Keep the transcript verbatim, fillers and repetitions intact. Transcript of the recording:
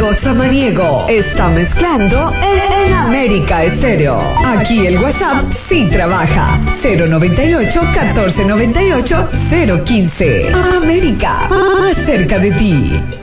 Gustavo Samaniego está mezclando en, en América Estéreo. Aquí el WhatsApp sí trabaja. cero noventa y ocho, catorce noventa y ocho, cero quince. América, más cerca de ti.